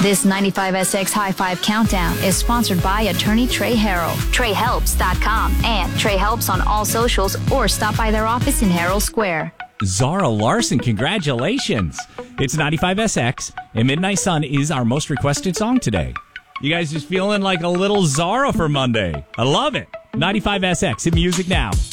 This 95SX High Five Countdown is sponsored by attorney Trey Harrell, TreyHelps.com, and Trey Helps on all socials, or stop by their office in Harrell Square. Zara Larson, congratulations. It's 95SX, and Midnight Sun is our most requested song today. You guys just feeling like a little Zara for Monday. I love it. 95SX, hit music now.